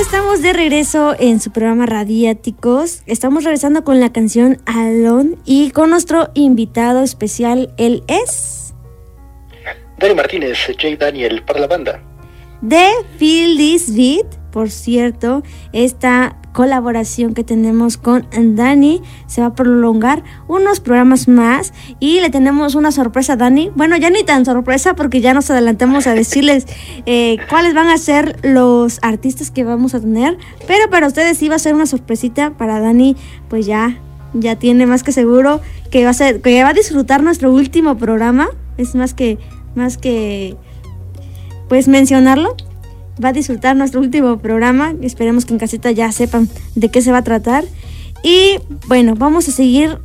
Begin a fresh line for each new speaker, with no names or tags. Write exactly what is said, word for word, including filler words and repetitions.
Estamos de regreso en su programa Radiáticos. Estamos regresando con la canción Alone y con nuestro invitado especial. Él es
Dani Martínez, J. Daniel para la banda
de Feel This Beat. Por cierto, esta colaboración que tenemos con Dani se va a prolongar unos programas más y le tenemos una sorpresa a Dani. Bueno, ya ni tan sorpresa porque ya nos adelantamos a decirles eh, cuáles van a ser los artistas que vamos a tener, pero para ustedes sí va a ser una sorpresita. Para Dani pues ya, ya tiene más que seguro que va a ser, que va a disfrutar nuestro último programa. Es más que, más que pues mencionarlo. Va a disfrutar nuestro último programa. Esperemos que en casita ya sepan de qué se va a tratar. Y bueno, vamos a seguir